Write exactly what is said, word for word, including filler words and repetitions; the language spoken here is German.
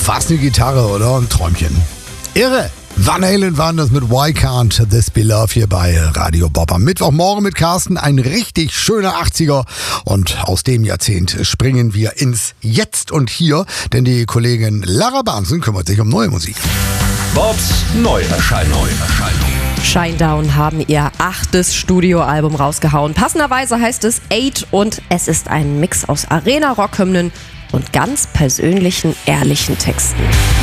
Was eine Gitarre, oder? Ein Träumchen. Irre. Van Halen waren das mit Why Can't This Be Love hier bei Radio Bob. Am Mittwochmorgen mit Carsten, ein richtig schöner achtziger. Und aus dem Jahrzehnt springen wir ins Jetzt und Hier, denn die Kollegin Lara Bahnsen kümmert sich um neue Musik. Bobs Neuerscheinung. Shinedown haben ihr achtes Studioalbum rausgehauen. Passenderweise heißt es Eight und es ist ein Mix aus Arena-Rock-Hymnen und ganz persönlichen, ehrlichen Texten.